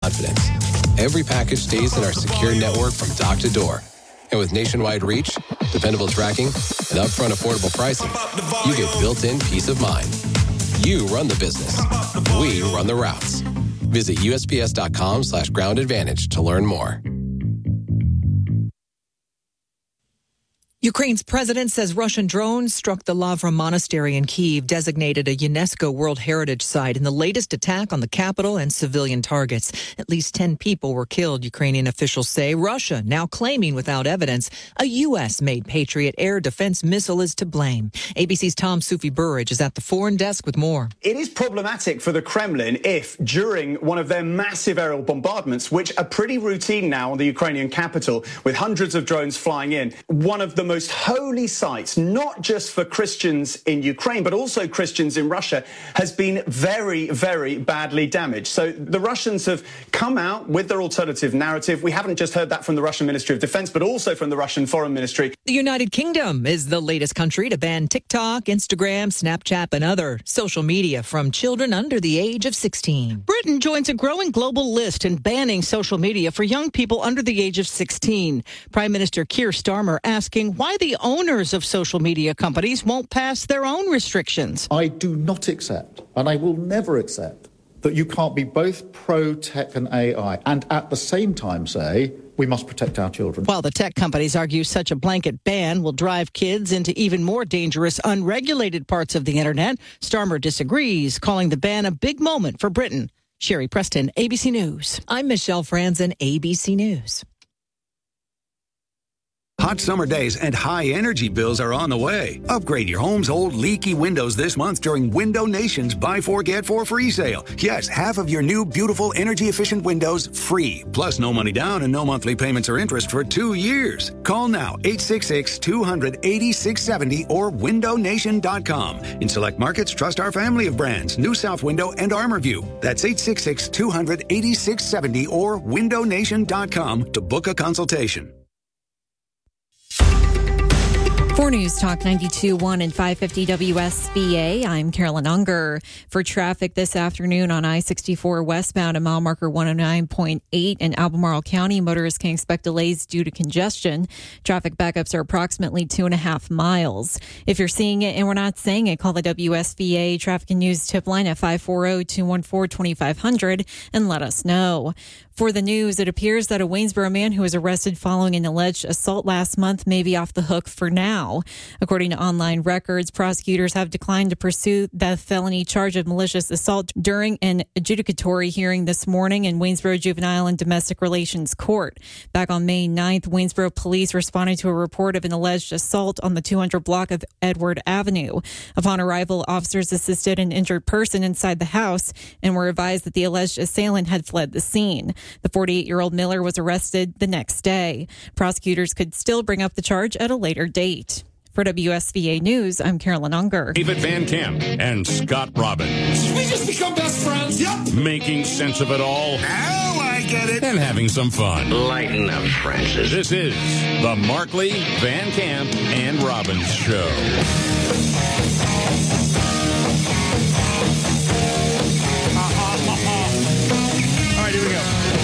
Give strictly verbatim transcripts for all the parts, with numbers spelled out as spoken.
confidence. Every package stays in our secure network from dock to door. And with nationwide reach, dependable tracking, and upfront affordable pricing, you get built-in peace of mind. You run the business. We run the routes. Visit U S P S dot com slash ground advantage to learn more. Ukraine's president says Russian drones struck the Lavra Monastery in Kyiv, designated a UNESCO World Heritage Site, in the latest attack on the capital and civilian targets. At least ten people were killed, Ukrainian officials say. Russia now claiming without evidence a U S-made Patriot air defense missile is to blame. A B C's Tom Sufi Burridge is at the foreign desk with more. It is problematic for the Kremlin if, during one of their massive aerial bombardments, which are pretty routine now on the Ukrainian capital, with hundreds of drones flying in, one of the most holy sites, not just for Christians in Ukraine, but also Christians in Russia, has been very, very badly damaged. So the Russians have come out with their alternative narrative. We haven't just heard that from the Russian Ministry of Defense, but also from the Russian Foreign Ministry. The United Kingdom is the latest country to ban TikTok, Instagram, Snapchat, and other social media from children under the age of sixteen. Britain joins a growing global list in banning social media for young people under the age of sixteen. Prime Minister Keir Starmer asking why the owners of social media companies won't pass their own restrictions. I do not accept, and I will never accept, that you can't be both pro-tech and A I and at the same time say we must protect our children. While the tech companies argue such a blanket ban will drive kids into even more dangerous, unregulated parts of the internet, Starmer disagrees, calling the ban a big moment for Britain. Sherry Preston, A B C News. I'm Michelle Franzen, A B C News. Hot summer days and high energy bills are on the way. Upgrade your home's old leaky windows this month during Window Nation's Buy Four, Get Four free sale. Yes, half of your new, beautiful, energy-efficient windows free. Plus no money down and no monthly payments or interest for two years. Call now, eight six six, two hundred, eighty-six seventy or window nation dot com. In select markets, trust our family of brands, New South Window and ArmorView. That's eight six six, two hundred, eighty-six seventy or window nation dot com to book a consultation. For News Talk ninety-two point one and five fifty W S B A, I'm Carolyn Unger. For traffic this afternoon on I sixty-four westbound at mile marker one oh nine point eight in Albemarle County, motorists can expect delays due to congestion. Traffic backups are approximately two and a half miles. If you're seeing it and we're not saying it, call the W S B A Traffic and News tip line at five four zero, two one four, two five zero zero and let us know. For the news, it appears that a Waynesboro man who was arrested following an alleged assault last month may be off the hook for now. According to online records, prosecutors have declined to pursue the felony charge of malicious assault during an adjudicatory hearing this morning in Waynesboro Juvenile and Domestic Relations Court. Back on May ninth, Waynesboro police responded to a report of an alleged assault on the two hundred block of Edward Avenue. Upon arrival, officers assisted an injured person inside the house and were advised that the alleged assailant had fled the scene. The forty-eight-year-old Miller was arrested the next day. Prosecutors could still bring up the charge at a later date. For W S B A News, I'm Carolyn Unger. David Van Camp and Scott Robbins. Did we just become best friends? Yep. Making sense of it all. Now I get it. And having some fun. Lighten up, Francis. This is the Markley, Van Camp, and Robbins Show. Here we go.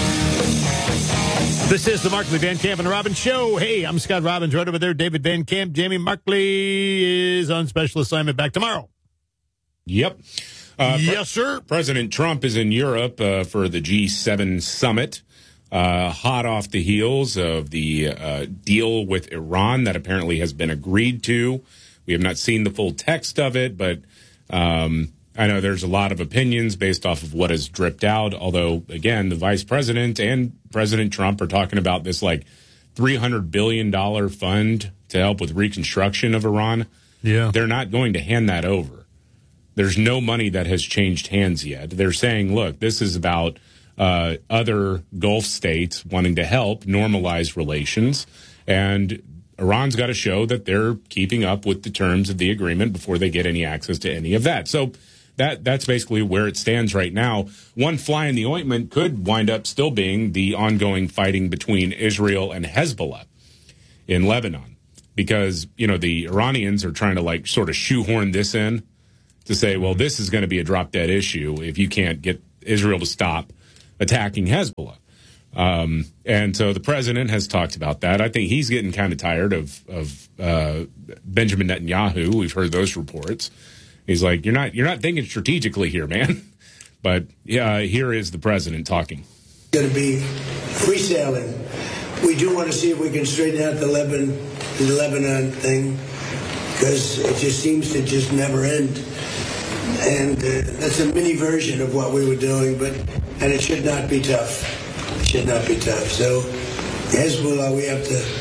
This is the Markley, Van Camp, and Robbins Show. Hey, I'm Scott Robbins. Right over there, David Van Camp. Jamie Markley is on special assignment. Back tomorrow. Yep. Uh, yes, Pre- sir. President Trump is in Europe uh, for the G seven summit, uh, hot off the heels of the uh, deal with Iran that apparently has been agreed to. We have not seen the full text of it, but um, I know there's a lot of opinions based off of what has dripped out, although, again, the vice president and President Trump are talking about this, like, three hundred billion dollars fund to help with reconstruction of Iran. Yeah. They're not going to hand that over. There's no money that has changed hands yet. They're saying, look, this is about uh, other Gulf states wanting to help normalize relations, and Iran's got to show that they're keeping up with the terms of the agreement before they get any access to any of that. So That that's basically where it stands right now. One fly in the ointment could wind up still being the ongoing fighting between Israel and Hezbollah in Lebanon, because, you know, the Iranians are trying to, like, sort of shoehorn this in to say, well, this is going to be a drop dead issue if you can't get Israel to stop attacking Hezbollah. Um, and so the president has talked about that. I think he's getting kind of tired of, of uh, Benjamin Netanyahu. We've heard those reports. He's like, you're not you're not thinking strategically here, man. But yeah, here is the president talking. It's going to be free sailing. We do want to see if we can straighten out the Lebanon, the Lebanon thing, because it just seems to just never end. And uh, that's a mini version of what we were doing, but and it should not be tough. It should not be tough. So Hezbollah, we have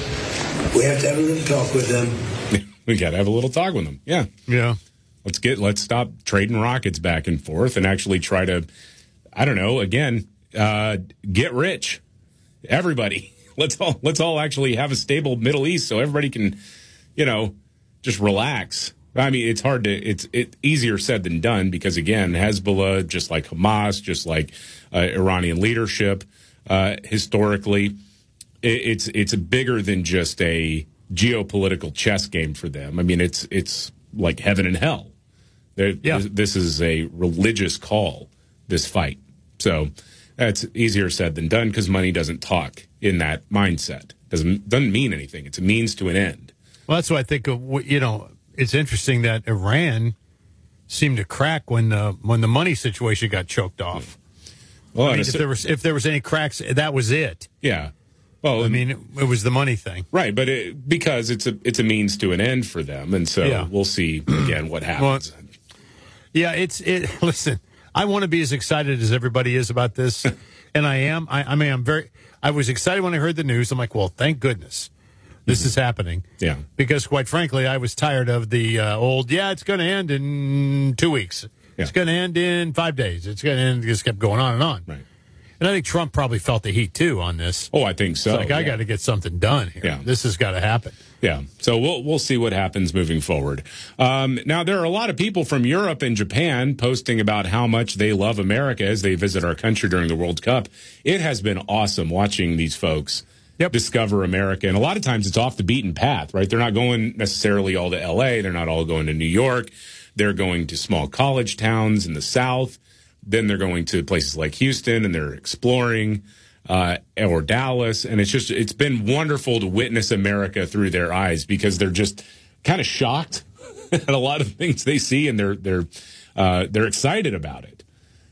to we have to have a little talk with them. We got to have a little talk with them. Yeah, yeah. Let's get let's stop trading rockets back and forth and actually try to, I don't know, again, uh, get rich. Everybody. Let's all let's all actually have a stable Middle East so everybody can, you know, just relax. I mean, it's hard to it's it easier said than done because again, Hezbollah, just like Hamas, just like uh, Iranian leadership, uh, historically, it, it's it's bigger than just a geopolitical chess game for them. I mean, it's it's like heaven and hell. Yeah. This, this is a religious call. This fight, so. That's easier said than done because money doesn't talk in that mindset. Doesn't doesn't mean anything. It's a means to an end. Well, that's why I think of, you know, it's interesting that Iran seemed to crack when the when the money situation got choked off. Well, I mean, if there was if there was any cracks, that was it. Yeah. Well, I mean, it, it was the money thing. Right, but it, because it's a it's a means to an end for them, and so yeah. We'll see again what happens. Well, yeah, it's it. Listen. I want to be as excited as everybody is about this, and I am. I, I mean, I'm very. I was excited when I heard the news. I'm like, well, thank goodness this mm-hmm. is happening. Yeah. Because, quite frankly, I was tired of the uh, old. Yeah, it's going to end in two weeks. Yeah. It's going to end in five days. It's going to end. It just kept going on and on. Right. And I think Trump probably felt the heat too on this. Oh, I think so. It's like yeah. I got to get something done here. Yeah. This has got to happen. Yeah, so we'll we'll see what happens moving forward. Um, now, there are a lot of people from Europe and Japan posting about how much they love America as they visit our country during the World Cup. It has been awesome watching these folks yep. discover America. And a lot of times it's off the beaten path, right? They're not going necessarily all to L A. They're not all going to New York. They're going to small college towns in the South. Then they're going to places like Houston, and they're exploring. Uh, or Dallas, and it's just it's been wonderful to witness America through their eyes because they're just kind of shocked at a lot of things they see, and they're they're uh, they're excited about it.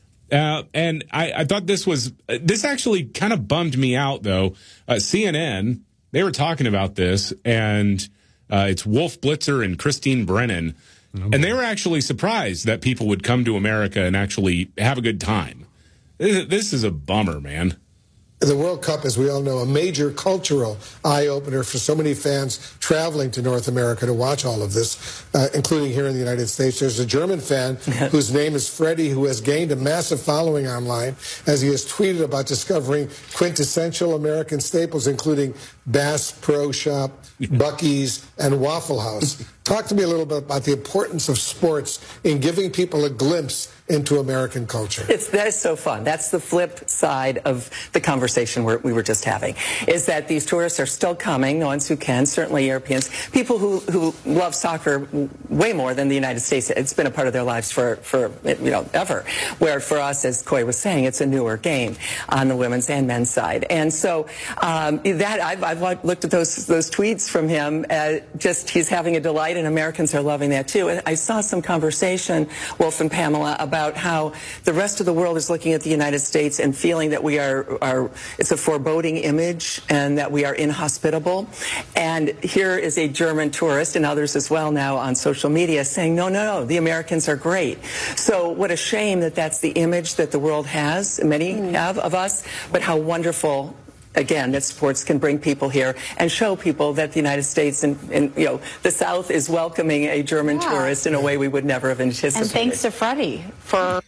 Uh, and I, I thought this was this actually kind of bummed me out though. Uh, C N N, they were talking about this, and uh, it's Wolf Blitzer and Christine Brennan, oh, and they were actually surprised that people would come to America and actually have a good time. This, this is a bummer, man. The World Cup, as we all know, a major cultural eye-opener for so many fans traveling to North America to watch all of this, uh, including here in the United States. There's a German fan whose name is Freddie, who has gained a massive following online as he has tweeted about discovering quintessential American staples, including Bass Pro Shop, Buc-ee's, and Waffle House. Talk to me a little bit about the importance of sports in giving people a glimpse into American culture. It's, that is so fun. That's the flip side of the conversation we're, we were just having, is that these tourists are still coming, the ones who can, certainly Europeans, people who, who love soccer way more than the United States. It's been a part of their lives for, for you know, ever, where for us, as Coy was saying, it's a newer game on the women's and men's side. And so um, that I've, I've looked at those, those tweets from him, uh, just he's having a delight, and Americans are loving that too. And I saw some conversation, Wolf and Pamela, about how the rest of the world is looking at the United States and feeling that we are, are it's a foreboding image and that we are inhospitable. And here is a German tourist and others as well now on social media saying, no, no, no, the Americans are great. So what a shame that that's the image that the world has, many have of us, but how wonderful again, that sports can bring people here and show people that the United States and, and you know, the South is welcoming a German yeah. tourist in a way we would never have anticipated. And thanks to Freddie for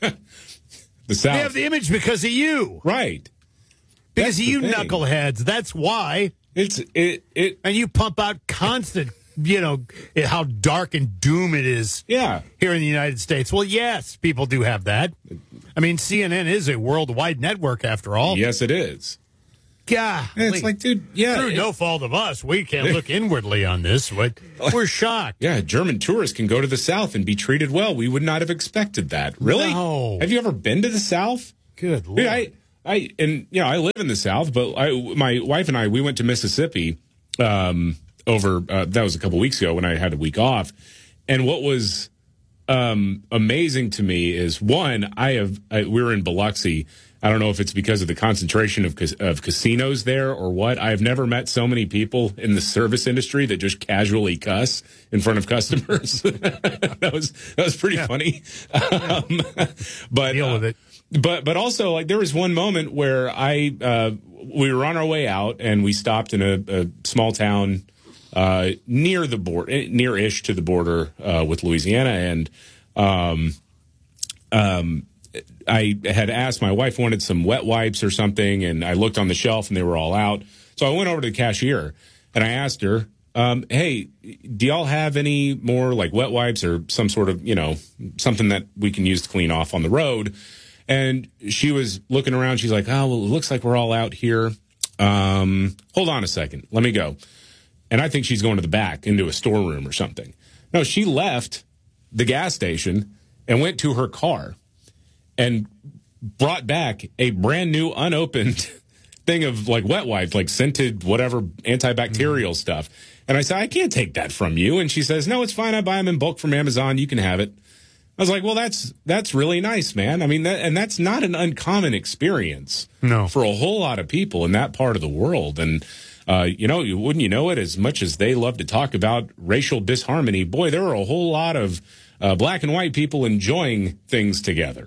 the South. They have the image because of you, right? Because of you thing. knuckleheads. That's why. It's it it and you pump out constant. You know it, how dark and doom it is. Yeah. Here in the United States. Well, yes, people do have that. I mean, C N N is a worldwide network, after all. Yes, it is. God, it's like, dude, yeah. Through no fault of us, we can't look inwardly on this, but we're shocked. Yeah, German tourists can go to the South and be treated well. We would not have expected that. Really? No. Have you ever been to the South? Good Lord. Dude, I, I and you know I live in the South, but I, my wife and I we went to Mississippi um, over uh, that was a couple weeks ago when I had a week off, and what was um, amazing to me is one I have I, we were in Biloxi. I don't know if it's because of the concentration of of casinos there or what. I've never met so many people in the service industry that just casually cuss in front of customers. that was that was pretty yeah. funny. Um, but deal with it. Uh, but but also like there was one moment where I uh, we were on our way out and we stopped in a, a small town uh, near the border, near-ish to the border uh, with Louisiana, and um um. I had asked my wife wanted some wet wipes or something, and I looked on the shelf and they were all out. So I went over to the cashier and I asked her, um, hey, do y'all have any more like wet wipes or some sort of, you know, something that we can use to clean off on the road? And she was looking around. She's like, oh, well, it looks like we're all out here. Um, hold on a second. Let me go. And I think she's going to the back into a storeroom or something. No, she left the gas station and went to her car and brought back a brand new unopened thing of like wet wipes, like scented whatever antibacterial mm. stuff. And I said, I can't take that from you. And she says, no, it's fine. I buy them in bulk from Amazon. You can have it. I was like, well, that's that's really nice, man. I mean, that, and that's not an uncommon experience no. for a whole lot of people in that part of the world. And, uh, you know, wouldn't you know it, as much as they love to talk about racial disharmony, boy, there are a whole lot of uh, black and white people enjoying things together.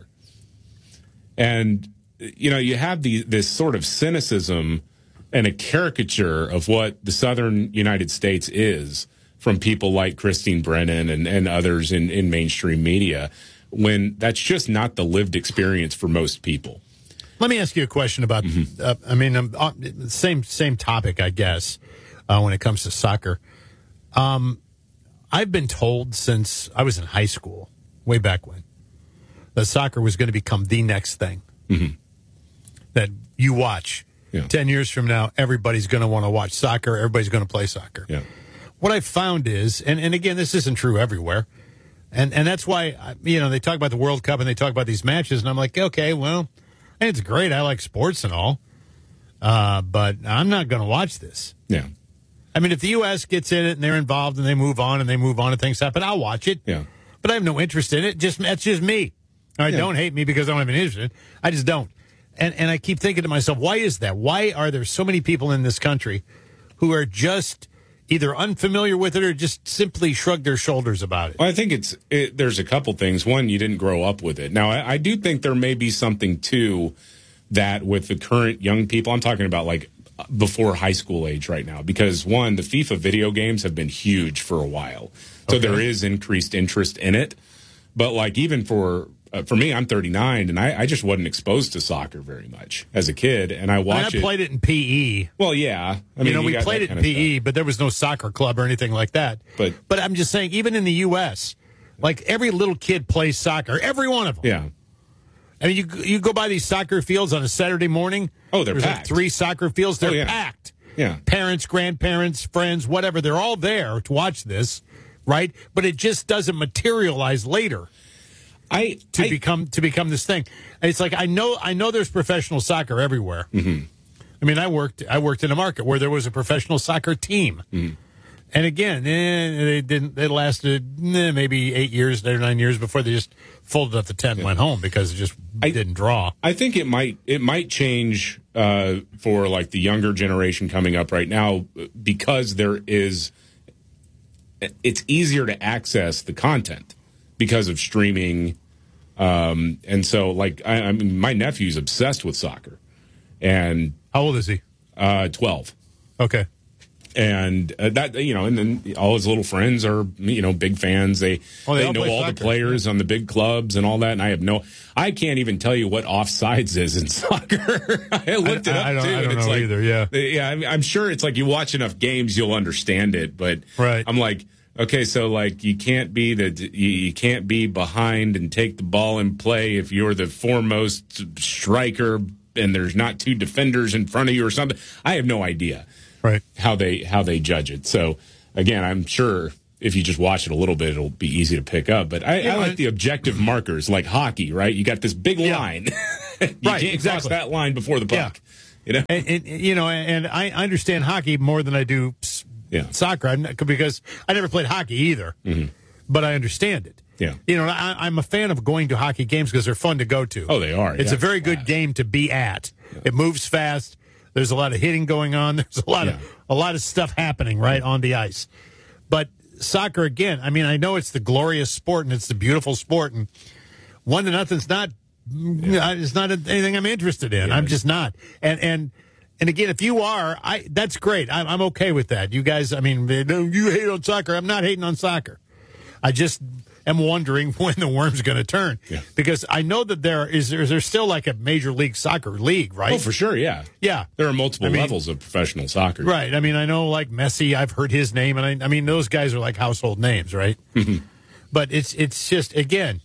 And, you know, you have the, this sort of cynicism and a caricature of what the southern United States is from people like Christine Brennan and, and others in, in mainstream media, when that's just not the lived experience for most people. Let me ask you a question about, mm-hmm. uh, I mean, um, uh, same same topic, I guess, uh, when it comes to soccer. Um, I've been told since I was in high school, way back when, that soccer was going to become the next thing mm-hmm. that you watch. Yeah. Ten years from now, everybody's going to want to watch soccer. Everybody's going to play soccer. Yeah. What I found is, and, and again, this isn't true everywhere, and, and that's why, you know, they talk about the World Cup and they talk about these matches, and I'm like, okay, well, it's great. I like sports and all, uh, but I'm not going to watch this. Yeah. I mean, if the U S gets in it and they're involved and they move on and they move on and things happen, I'll watch it. Yeah. But I have no interest in it. Just that's just me. All right, yeah. Don't hate me because I don't have an interest in it. I just don't. And and I keep thinking to myself, why is that? Why are there so many people in this country who are just either unfamiliar with it or just simply shrug their shoulders about it? Well, I think it's it, there's a couple things. One, you didn't grow up with it. Now, I, I do think there may be something to that with the current young people. I'm talking about like before high school age right now, because one, the FIFA video games have been huge for a while. So okay. There is increased interest in it. But like even for uh, for me, I'm thirty-nine, and I, I just wasn't exposed to soccer very much as a kid, and I watched I, mean, I played it. it in P E. Well, yeah, I mean, you know, you we played it in P E, but there was no soccer club or anything like that. But but I'm just saying, even in the U S, like every little kid plays soccer, every one of them. Yeah. I mean, you you go by these soccer fields on a Saturday morning. Oh, they're there's packed. Like three soccer fields. They're oh, yeah. packed. Yeah. Parents, grandparents, friends, whatever. They're all there to watch this, right? But it just doesn't materialize later. I to I, become to become this thing. And it's like I know I know there's professional soccer everywhere. Mm-hmm. I mean, I worked I worked in a market where there was a professional soccer team. Mm-hmm. And again, eh, they didn't. They lasted eh, maybe eight years, eight or nine years before they just folded up the tent and yeah. went home because it just I, didn't draw. I think it might it might change uh, for like the younger generation coming up right now because there is. It's easier to access the content because of streaming, um, and so like I, I mean, my nephew's obsessed with soccer, and how old is he? Uh, twelve. Okay. And uh, that you know, and then all his little friends are you know big fans. They oh, they, they know all soccer. the players yeah. on the big clubs and all that. And I have no, I can't even tell you what offsides is in soccer. I looked I, it up I don't, too. I don't and it's know like, either. Yeah, yeah. I mean, I'm sure it's like you watch enough games, you'll understand it. But right. I'm like, okay, so like you can't be the you, you can't be behind and take the ball and play if you're the foremost striker and there's not two defenders in front of you or something. I have no idea. Right. How they how they judge it. So again, I'm sure if you just watch it a little bit, it'll be easy to pick up. But I, yeah, I like the objective markers, like hockey. Right? You got this big yeah. line, you right, can't exactly. cross that line before the puck. Yeah. You know, and, and you know, and I understand hockey more than I do yeah. soccer I'm not, because I never played hockey either, mm-hmm. but I understand it. Yeah, you know, I, I'm a fan of going to hockey games because they're fun to go to. Oh, they are. It's yeah. a very good game to be at. Yeah. It moves fast. There's a lot of hitting going on. There's a lot yeah. of a lot of stuff happening right on the ice. But soccer, again, I mean, I know it's the glorious sport and it's the beautiful sport, and one to nothing's not. Yeah. It's not anything I'm interested in. Yeah, I'm just not. And and and again, if you are, I that's great. I'm, I'm okay with that. You guys, I mean, you hate on soccer. I'm not hating on soccer. I just am wondering when the worm's going to turn. Yeah. Because I know that there is there's, there's still like a major league soccer league, right? Oh, for sure, yeah. Yeah. There are multiple I mean, levels of professional soccer. Right. I mean, I know like Messi, I've heard his name, and I, I mean, those guys are like household names, right? But it's it's just, again,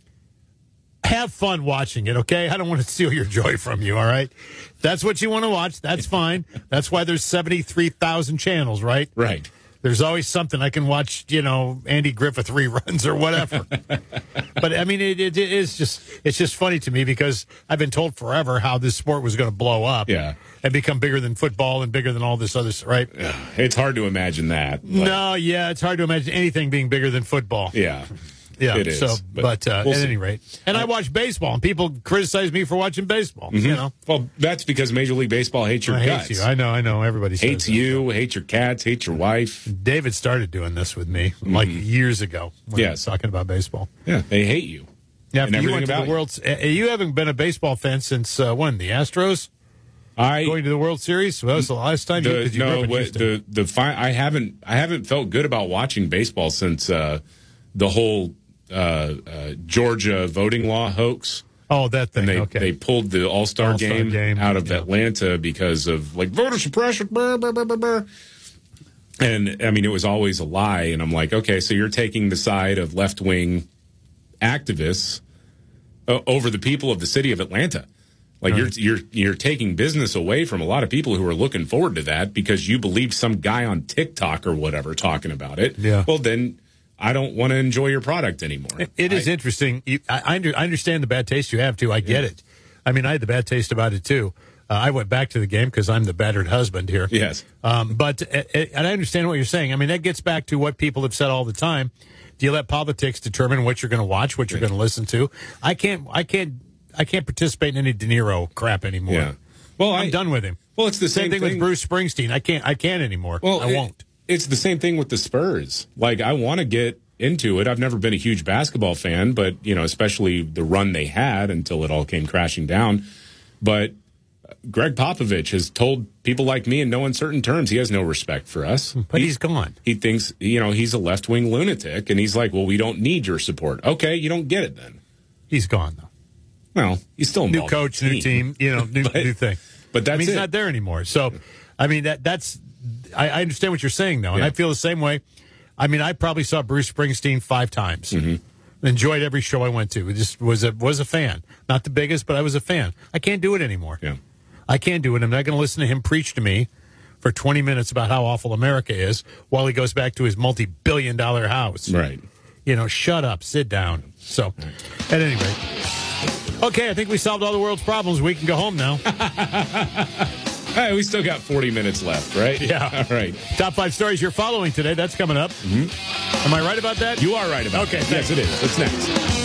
have fun watching it, okay? I don't want to steal your joy from you, all right? If that's what you want to watch, that's fine. That's why there's seventy-three thousand channels, right? Right. There's always something I can watch, you know, Andy Griffith reruns or whatever. But I mean, it, it, it is just, it's just funny to me because I've been told forever how this sport was going to blow up. Yeah. And become bigger than football and bigger than all this other, right? It's hard to imagine that. But. No, yeah, it's hard to imagine anything being bigger than football. Yeah. Yeah, it is. So, but, but uh, we'll at see. any rate, and I watch baseball, and people criticize me for watching baseball. Mm-hmm. You know, well, that's because Major League Baseball hates your I guts. hate you. I know, I know. Everybody says hates that. you, hates your cats, hates your wife. David started doing this with me mm-hmm. like years ago. When yes. I was talking about baseball. Yeah, they hate you. Yeah, and you went to about the World. Uh, you haven't been a baseball fan since uh, when? The Astros. I going to the World Series. Well, that was the last time. The, you, you no, grew up in what, Houston. the the fi- I haven't I haven't felt good about watching baseball since uh, the whole. Uh, uh, Georgia voting law hoax. Oh, that thing. And they, okay. they pulled the All-Star, All-Star game, game out of yeah. Atlanta because of like voter suppression. Blah, blah, blah, blah, blah. And I mean, it was always a lie. And I'm like, okay, so you're taking the side of left-wing activists uh, over the people of the city of Atlanta. Like right. you're you're you're taking business away from a lot of people who are looking forward to that because you believe some guy on TikTok or whatever talking about it. Yeah. Well, then. I don't want to enjoy your product anymore. It, it is I, interesting. You, I, I, under, I understand the bad taste you have, too. I get yeah. it. I mean, I had the bad taste about it, too. Uh, I went back to the game because I'm the battered husband here. Yes. Um, but, uh, and I understand what you're saying. I mean, that gets back to what people have said all the time. Do you let politics determine what you're going to watch, what you're going to listen to? I can't, I can't, I can't participate in any De Niro crap anymore. Yeah. Well, I'm I, done with him. Well, it's the same, same thing, thing with Bruce Springsteen. I can't, I can't anymore. Well, I it, won't. It's the same thing with the Spurs. Like, I want to get into it. I've never been a huge basketball fan, but, you know, especially the run they had until it all came crashing down. But Greg Popovich has told people like me in no uncertain terms he has no respect for us. But he's, he's gone. He thinks, you know, he's a left-wing lunatic, and he's like, well, we don't need your support. Okay, you don't get it then. He's gone, though. Well, he's still involved. New coach, new team, you know, new, but, new thing. But that's I mean, he's it. not there anymore. So, I mean, that that's, I, I understand what you're saying, though, and yeah. I feel the same way. I mean, I probably saw Bruce Springsteen five times. Mm-hmm. Enjoyed every show I went to. It just was a was a fan. Not the biggest, but I was a fan. I can't do it anymore. Yeah. I can't do it. I'm not going to listen to him preach to me for twenty minutes about how awful America is while he goes back to his multi-billion dollar house. Right. You know, shut up, sit down. So, at any rate. Okay, I think we solved all the world's problems. We can go home now. Hey, we still got forty minutes left, right? Yeah. All right. Top five stories you're following today. That's coming up. Mm-hmm. Am I right about that? You are right about okay, that. Yes, it is. What's next?